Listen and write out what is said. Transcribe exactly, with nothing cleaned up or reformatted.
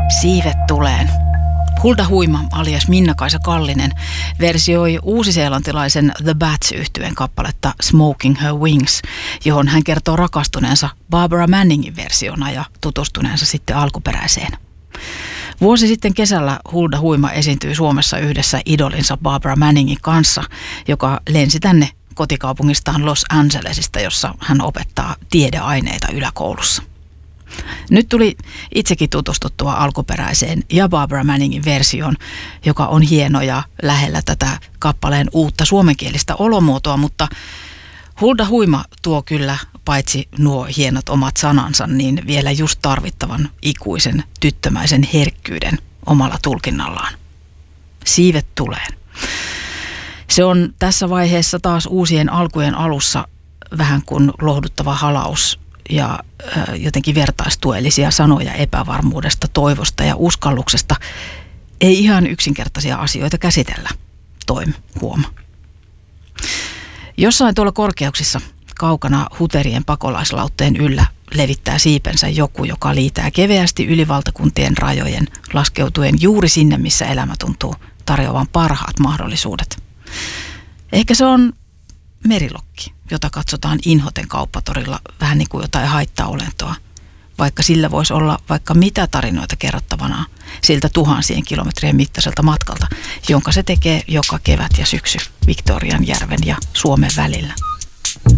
Siivet tuleen. Hulda Huima alias Minna-Kaisa Kallinen versioi uusiseelantilaisen The Bats-yhtyeen kappaletta Smoking Her Wings, johon hän kertoo rakastuneensa Barbara Manningin versiona ja tutustuneensa sitten alkuperäiseen. Vuosi sitten kesällä Hulda Huima esiintyi Suomessa yhdessä idolinsa Barbara Manningin kanssa, joka lensi tänne kotikaupungistaan Los Angelesista, jossa hän opettaa tiedeaineita yläkoulussa. Nyt tuli itsekin tutustuttua alkuperäiseen ja Barbara Manningin versioon, joka on hieno ja lähellä tätä kappaleen uutta suomenkielistä olomuotoa, mutta Hulda Huima tuo kyllä paitsi nuo hienot omat sanansa, niin vielä just tarvittavan ikuisen tyttömäisen herkkyyden omalla tulkinnallaan. Siivet tuleen. Se on tässä vaiheessa taas uusien alkujen alussa vähän kuin lohduttava halaus ja ö, jotenkin vertaistuellisia sanoja epävarmuudesta, toivosta ja uskalluksesta. Ei ihan yksinkertaisia asioita käsitellä. Toim, huoma. Jossain tuolla korkeuksissa kaukana huterien pakolaislautteen yllä levittää siipensä joku, joka liitää keveästi yli valtakuntien rajojen, laskeutuen juuri sinne, missä elämä tuntuu tarjoavan parhaat mahdollisuudet. Ehkä se on merilokki, jota katsotaan inhoten kauppatorilla vähän niin kuin jotain haittaolentoa, vaikka sillä voisi olla vaikka mitä tarinoita kerrottavana siltä tuhansien kilometrien mittaiselta matkalta, jonka se tekee joka kevät ja syksy Victorianjärven ja Suomen välillä.